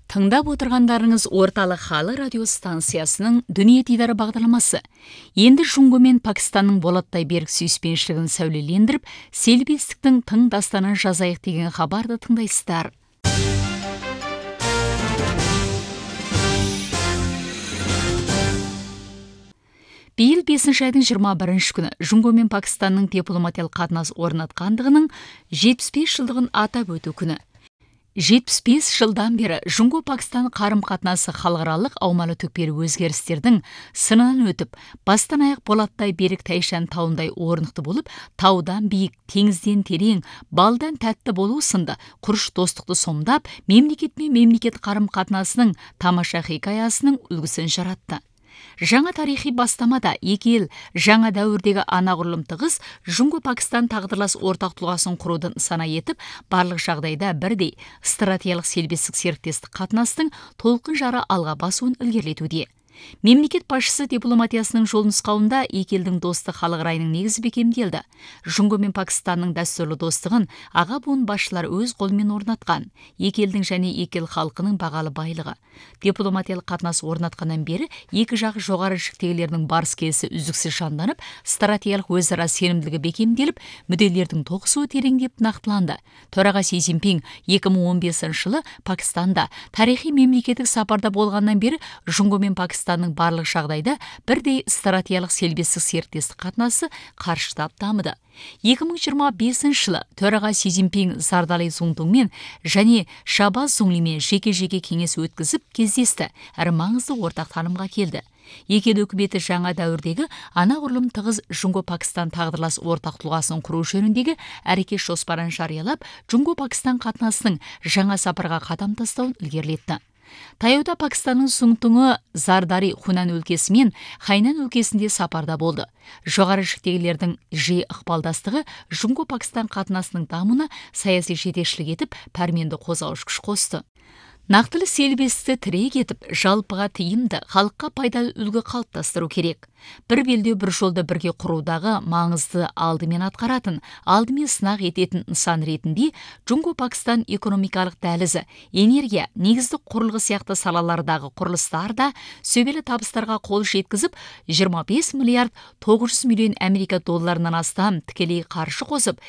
Тыңдап отырғандарыңыз орталық халық радио станциясының Дүние дидары бағдарламасы. Енді Жұңго мен Пакистанның болаттай берік сүйіспеншілігін сәулелендіріп, селбестіктің тың дастанын жазайық деген хабарды тыңдайсыздар. Биыл 5 айдың 21 күні Жұңго мен Пакистанның дипломатиялық қатынас орнатқандығының 75 жылдығын атап өту күні. 75 жылдан бері Жұңго-Пакистан қарым-қатынасы халықаралық аумалы төкпелі өзгерістердің сынынан өтіп, бастан аяқ болаттай берік Тайшан тауындай орнықты болып, таудан биік, теңізден терең, балдан тәтті болу сынды құрыш достықты сомдап, мемлекет пен мемлекет қарым-қатынасының тамаша хикаясының үлгісін жаратты. Жаңа тарихи бастамада екі ел жаңа дәуірдегі анағұрлым тығыз Жұңго-Пакистан тағдырлас ортақ тұлғасын құруды нысана етіп, барлық жағдайда бірдей стратегиялық серіктестік серіктестік қатынастың толқын жары алға басуын ілгерілетуде. Мемлекет басшысы дипломатиясының жол нұсқауында екі елдің достық халық райының негізі бекемделді. Жұңго мен Пакистанның дәстүрлі достығын аға буын басшылар өз қолымен орнатқан. Екі елдің және екі ел халқының бағалы байлығы. Дипломатиялық қатынас орнатқаннан бері екі жақ жоғары жіктегілердің барыс келісі үздіксіз жанданып, стратегиялық өзара сенімділігі бекемделіп, мүдделердің тоғысуы тереңдеп нақтыланды. Төраға Си Цзиньпин 2015 жылы Пакистанда тарихи мемлекеттік сапарда болғаннан бері Жұңго мен Пакистанның барлық жағдайда бірдей стратегиялық селбестік серіктестік қатынасы қарыштап дамыды. 2025 жылы төраға Си Цзиньпин Зардали Зуңтуңмен және Шабаз Зуңлимен жеке-жеке кеңес өткізіп кездесті, әрі маңызды ортақ танымға келді. Екі ел үкіметі жаңа дәуірдегі анағұрлым тығыз Жұңго-Пакистан тағдырлас ортақ тұлғасын құру жөніндегі әрекет жоспарын жариялап, Жұңго-Пакистан қатынасының жаңа сапарға қадам тастауын ілгерілетті. Таяуда Пакистанның Зуңтуңы Зардари Хунан өлкесі мен Хайнан өлкесінде сапарда болды. Жоғары жіктегілердің жиі ықпалдастығы Жұңго-Пакистан қатынасының дамуына саяси жетекшілік етіп, пәрменді қозғаушы күш қосты. Нақтылы селбестікті тірек етіп, жалпыға тиімді, халыққа пайдалы үлгі қалыптастыру керек. Бір белдеу бір жолды бірге құрудағы маңызды алдымен атқаратын, алдымен сынақ ететін нысан ретінде Жұңго-Пакистан экономикалық дәлізі, энергия, негіздік құрылғы сияқты салалардағы құрылыстар да сөбелі табыстарға қол жеткізіп, 25 миллиард 900 миллион Америка долларынан астам тікелей қаржы қосып,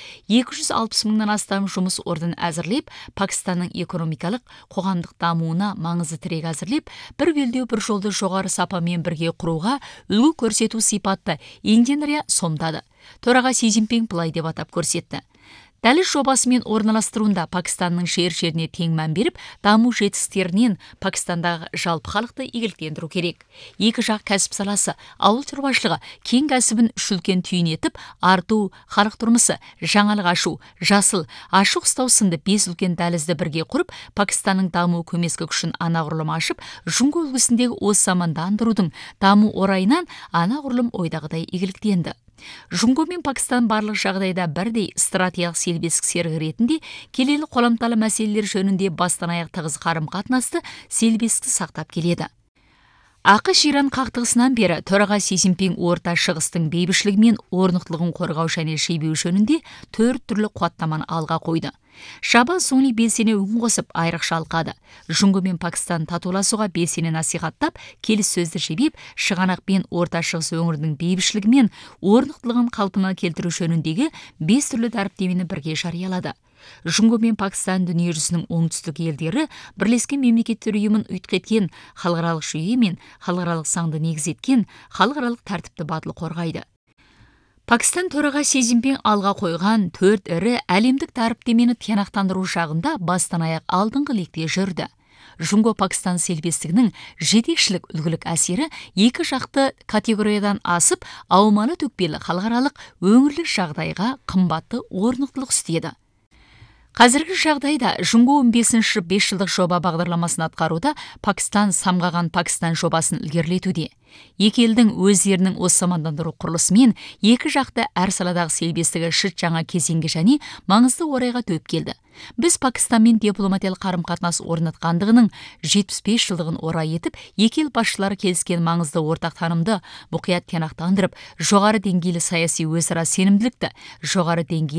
260 мыңнан астам жұмыс орнын әзірлеп, Пакистанның экономикалық, қоғамдық дамуына маңызды тірек әзірлеп, бір белдеу бір жолды жоғары сапамен бірге құруға үлгі көрсету сипатты инденрия сомдады. Төраға Си Цзиньпин былай деп атап көрсетті. Дәліз жобасымен орналастыруында Пакистанның жер-жеріне тең мән беріп, даму жетістіктерінен Пакистандағы жалпы халықты игіліктендіру керек. Екі жақ кәсіп саласы, ауыл шаруашылығы кең кәсібін үш үлкен түйін етіп, арту, халық тұрмысы, жаңалық ашу, жасыл, ашық ұстау сынды 5 үлкен дәлізді бірге құрып, Пакистанның даму көмескі күшін анағұрлым ашып, Жұңго үлгісіндегі осы замандандырудың даму орайынан анағұрлым ойдағыдай игіліктенді. Жұңго мен Пакистан барлық жағдайда бірдей стратегиялық селбестік серігі ретінде келелі қоламталы мәселелер жөнінде бастан аяқ тығыз қарым-қатынасты селбестікті сақтап келеді. ақш-Иран қақтығысынан бері төраға Си Цзиньпин орта шығыстың бейбітшілігі мен орнықтылығын қорғау және жебеу жөнінде 4 түрлі қуаттаманы алға қойды. Шабаз Зуңли белсене үн қосып айрықша алқады. Жұңго мен Пакистан татуласуға белсене насихаттап, келіссөзді жебеп, шығанақ пен орта шығыс өңірінің бейбітшілігі мен орнықтылығын қалпына келтіру жөніндегі 5 түрлі дәріптемені бірге жариялады. Жұңго мен Пакистан дүниежүзінің оңтүстік елдері Бірлескен Мемлекеттер ұйымын ұйытқы халықаралық жүйе мен халықаралық заңды негіз еткен халықаралық тәртіпті батыл қорғайды. Пакистан төраға Си Цзиньпин алға қойған 4 ірі әлемдік дәріптемені тиянақтандыру жағында бастан аяқ алдыңғы лекте жүрді. Жұңго-Пакистан селбестігінің жетекшілік үлгілік әсері екі жақты категориядан асып, аумалы төкпелі халықаралық өңірлік жағдайға қымбатты орнықтылық үстеді. Қазіргі жағдайда Жұңго 15-ші 5 жылдық жоба бағдарламасын атқаруда Пакистан самғаған Пакистан жобасын ілгерілетуде. Екі елдің өздерінің осы мамандандыру құрылысымен екі жақты әр саладағы селбестігі шыт жаңа кезеңге және маңызды орайға төп келді. Біз Пакистанмен дипломатиялық қарым-қатынас орнатқандығының 75 жылдығын орай етіп, екі ел басшылары келіскен маңызды ортақ танымды мұқият тиянақтандырып, жоғары деңгейлі саяси өзара сенімділікті, жоғары деңгейлі